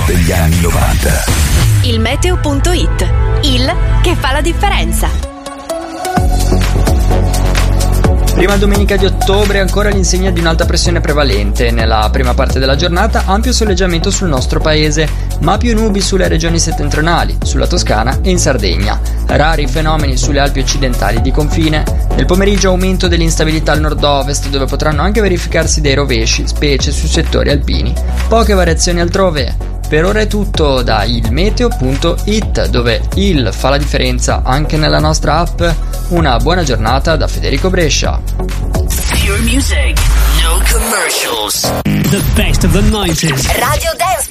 degli anni 90. Il meteo.it, il che fa la differenza. Prima domenica di ottobre ancora all'insegna di un'alta pressione prevalente. Nella prima parte della giornata ampio soleggiamento sul nostro paese, ma più nubi sulle regioni settentrionali, sulla Toscana e in Sardegna. Rari fenomeni sulle Alpi occidentali di confine. Nel pomeriggio aumento dell'instabilità al nord-ovest, dove potranno anche verificarsi dei rovesci, specie sui settori alpini. Poche variazioni altrove. Per ora è tutto da ilmeteo.it, dove il fa la differenza anche nella nostra app. Una buona giornata da Federico Brescia. Pure music, no commercials. The best of the 90s. Radio Dance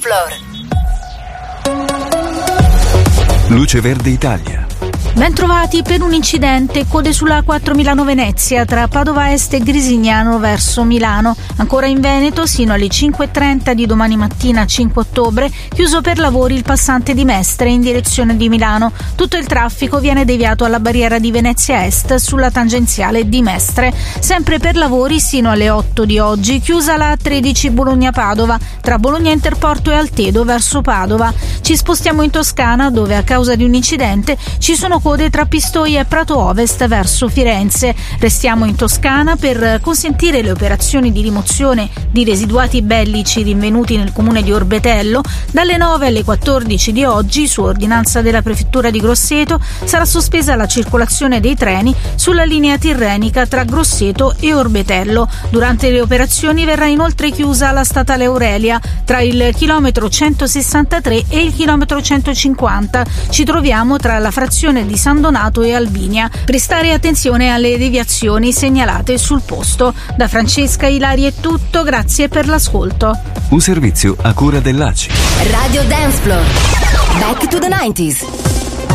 Floor. Luce Verde Italia. Bentrovati. Per un incidente, code sulla A4 Milano-Venezia tra Padova Est e Grisignano verso Milano. Ancora in Veneto sino alle 5:30 di domani mattina 5 ottobre, chiuso per lavori il passante di Mestre in direzione di Milano. Tutto il traffico viene deviato alla barriera di Venezia Est sulla tangenziale di Mestre. Sempre per lavori sino alle 8 di oggi, chiusa la A13 Bologna-Padova tra Bologna Interporto e Altedo verso Padova. Ci spostiamo in Toscana, dove a causa di un incidente ci sono code tra Pistoia e Prato Ovest verso Firenze. Restiamo in Toscana per consentire le operazioni di rimozione di residuati bellici rinvenuti nel comune di Orbetello. Dalle 9 alle 14 di oggi, su ordinanza della prefettura di Grosseto, sarà sospesa la circolazione dei treni sulla linea tirrenica tra Grosseto e Orbetello. Durante le operazioni verrà inoltre chiusa la statale Aurelia tra il chilometro 163 e il chilometro 150. Ci troviamo tra la frazione di San Donato e Albinia. Prestare attenzione alle deviazioni segnalate sul posto. Da Francesca Ilari è tutto, grazie per l'ascolto. Un servizio a cura dell'ACI. Radio Dance Floor. Back to the 90s.